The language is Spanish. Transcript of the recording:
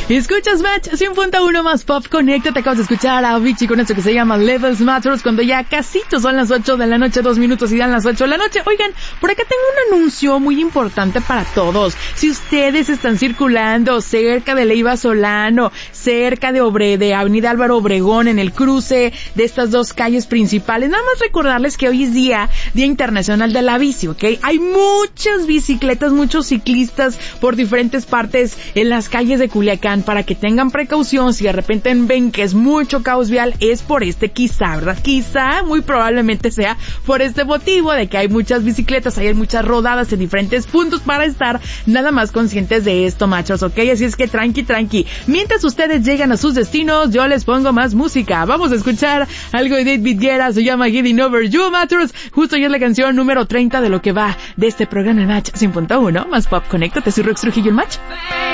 Escuchas Match 100.1 más Pop. Conéctate, acabas de escuchar a Avicii con esto que se llama Levels Matters, cuando ya casito son las 8 de la noche, 2 minutos y dan las 8 de la noche. Oigan, por acá tengo un anuncio muy importante para todos. Si ustedes están circulando cerca de Leiva Solano, cerca de Avenida Álvaro Obregón, en el cruce de estas dos calles principales, nada más recordarles que hoy es Día Internacional de la Bici, ¿ok? Hay muchas bicicletas, muchos ciclistas por diferentes partes en las calles de Culiacán, para que tengan precaución. Si de repente ven que es mucho caos vial, es por quizá, ¿verdad? Quizá, muy probablemente sea por este motivo de que hay muchas bicicletas, hay muchas rodadas en diferentes puntos, para estar nada más conscientes de esto, machos, ¿ok? Así es que tranqui. Mientras ustedes llegan a sus destinos, yo les pongo más música. Vamos a escuchar algo de David Guetta, se llama Getting Over You, machos. Justo ya es la canción número 30 de lo que va de este programa en Match 100.1 más Pop. Conéctate, soy Rox Trujillo, el Match.